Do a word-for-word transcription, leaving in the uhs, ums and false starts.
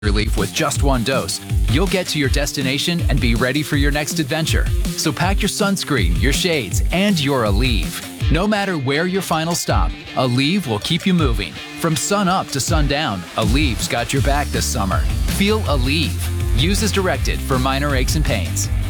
relief with just one dose, you'll get to your destination and be ready for your next adventure. So pack your sunscreen, your shades, and your Aleve. No matter where your final stop, Aleve will keep you moving. From sun up to sundown, Aleve's got your back this summer. Feel Aleve. Use as directed for minor aches and pains.